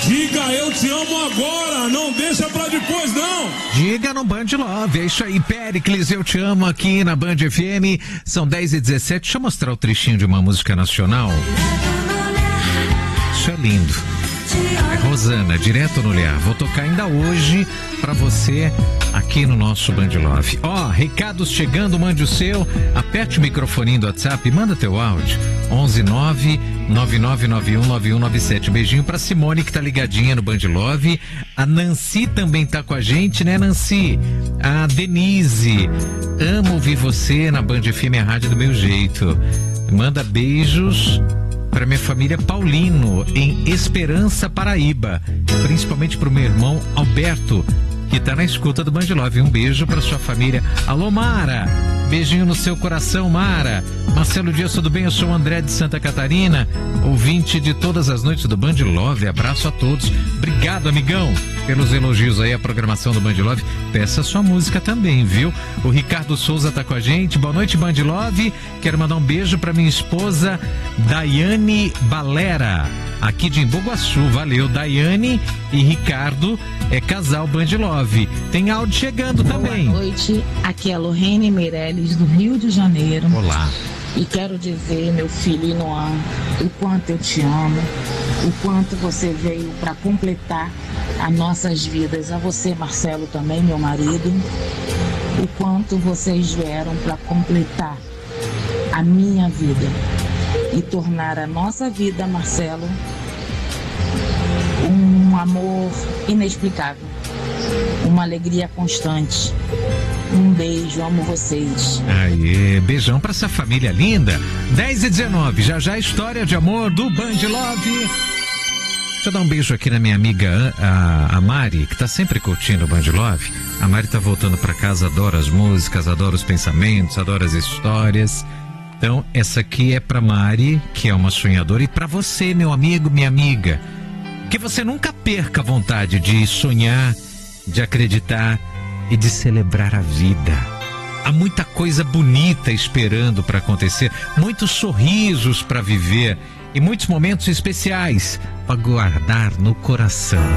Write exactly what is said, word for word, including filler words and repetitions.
Diga eu te amo agora, não deixa pra depois não. Diga no Band Love, é isso aí, Péricles, eu te amo aqui na Band F M, são dez e dezessete, deixa eu mostrar o trechinho de uma música nacional. Isso é lindo. É Rosana, direto no olhar. Vou tocar ainda hoje pra você aqui no nosso Band Love. Ó, oh, recados chegando, mande o seu. Aperte o microfoninho do WhatsApp e manda teu áudio. onze nove nove nove nove um nove um nove sete. Beijinho pra Simone que tá ligadinha no Band Love. A Nancy também tá com a gente, né, Nancy? A Denise. Amo ouvir você na Band F M, a rádio do meu jeito. Manda beijos para minha família Paulino, em Esperança, Paraíba. Principalmente para o meu irmão Alberto, que tá na escuta do Band Love. Um beijo para sua família. Alô, Mara. Beijinho no seu coração, Mara. Marcelo Dias, tudo bem? Eu sou o André de Santa Catarina, ouvinte de todas as noites do Band Love. Abraço a todos. Obrigado, amigão, pelos elogios aí à programação do Band Love. Peça sua música também, viu? O Ricardo Souza tá com a gente. Boa noite, Band Love. Quero mandar um beijo para minha esposa Daiane Balera, aqui de Embu-Guaçu. Valeu, Daiane e Ricardo, é casal Band Love. Tem áudio chegando também. Boa noite, aqui é a Lorene Meirelles, do Rio de Janeiro. Olá. E quero dizer, meu filho Inoan, o quanto eu te amo, o quanto você veio para completar as nossas vidas. A você, Marcelo, também, meu marido, o quanto vocês vieram para completar a minha vida e tornar a nossa vida, Marcelo, um amor inexplicável, uma alegria constante. Um beijo, amo vocês. Aê, beijão pra essa família linda. dez e dezenove, já já a história de amor do Band Love. Deixa eu dar um beijo aqui na minha amiga a, a Mari, que tá sempre curtindo o Band Love. A Mari tá voltando pra casa, adora as músicas, adora os pensamentos, adora as histórias. Então, essa aqui é pra Mari, que é uma sonhadora, e pra você, meu amigo, minha amiga, que você nunca perca a vontade de sonhar, de acreditar e de celebrar a vida. Há muita coisa bonita esperando para acontecer, muitos sorrisos para viver e muitos momentos especiais para guardar no coração.